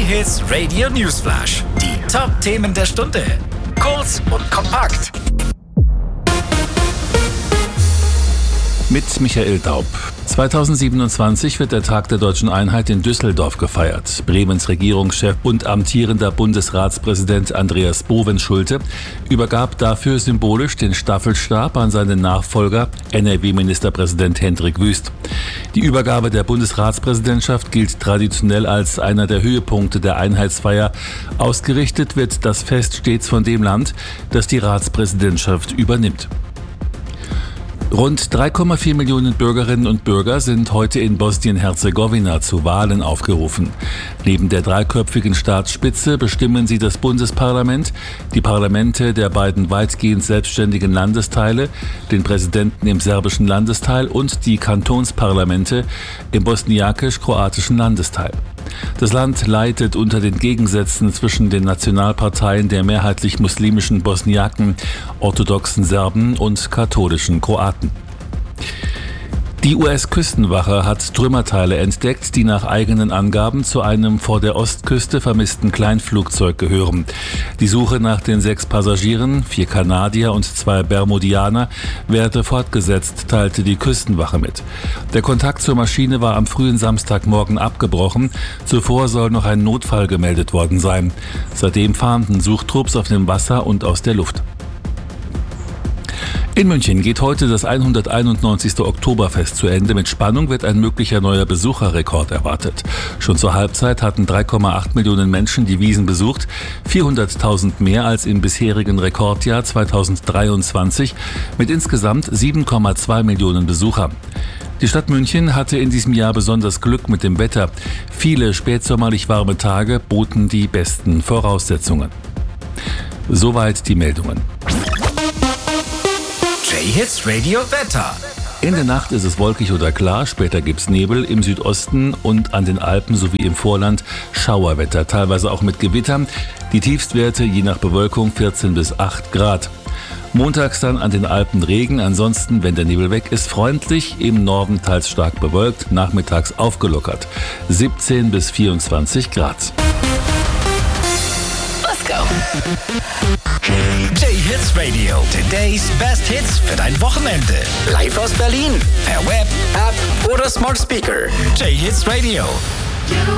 J-Hits Radio Newsflash. Die Top-Themen der Stunde. Kurz und kompakt. Mit Michael Daub. 2027 wird der Tag der Deutschen Einheit in Düsseldorf gefeiert. Bremens Regierungschef und amtierender Bundesratspräsident Andreas Bovenschulte übergab dafür symbolisch den Staffelstab an seinen Nachfolger, NRW-Ministerpräsident Hendrik Wüst. Die Übergabe der Bundesratspräsidentschaft gilt traditionell als einer der Höhepunkte der Einheitsfeier. Ausgerichtet wird das Fest stets von dem Land, das die Ratspräsidentschaft übernimmt. Rund 3,4 Millionen Bürgerinnen und Bürger sind heute in Bosnien-Herzegowina zu Wahlen aufgerufen. Neben der dreiköpfigen Staatsspitze bestimmen sie das Bundesparlament, die Parlamente der beiden weitgehend selbstständigen Landesteile, den Präsidenten im serbischen Landesteil und die Kantonsparlamente im bosniakisch-kroatischen Landesteil. Das Land leidet unter den Gegensätzen zwischen den Nationalparteien der mehrheitlich muslimischen Bosniaken, orthodoxen Serben und katholischen Kroaten. Die US-Küstenwache hat Trümmerteile entdeckt, die nach eigenen Angaben zu einem vor der Ostküste vermissten Kleinflugzeug gehören. Die Suche nach den 6 Passagieren, 4 Kanadier und 2 Bermudianer, werde fortgesetzt, teilte die Küstenwache mit. Der Kontakt zur Maschine war am frühen Samstagmorgen abgebrochen. Zuvor soll noch ein Notfall gemeldet worden sein. Seitdem fahnden Suchtrupps auf dem Wasser und aus der Luft. In München geht heute das 191. Oktoberfest zu Ende. Mit Spannung wird ein möglicher neuer Besucherrekord erwartet. Schon zur Halbzeit hatten 3,8 Millionen Menschen die Wiesn besucht, 400.000 mehr als im bisherigen Rekordjahr 2023 mit insgesamt 7,2 Millionen Besuchern. Die Stadt München hatte in diesem Jahr besonders Glück mit dem Wetter. Viele spätsommerlich warme Tage boten die besten Voraussetzungen. Soweit die Meldungen. J-Hits Radio Wetter. In der Nacht ist es wolkig oder klar, später gibt's Nebel, im Südosten und an den Alpen sowie im Vorland Schauerwetter, teilweise auch mit Gewittern. Die Tiefstwerte je nach Bewölkung 14 bis 8 Grad. Montags dann an den Alpen Regen, ansonsten, wenn der Nebel weg ist, freundlich, im Norden teils stark bewölkt, nachmittags aufgelockert. 17 bis 24 Grad. Let's go. J-Hits Radio. Today's Best Hits für dein Wochenende. Live aus Berlin. Per Web, App oder Smart Speaker. J-Hits Radio.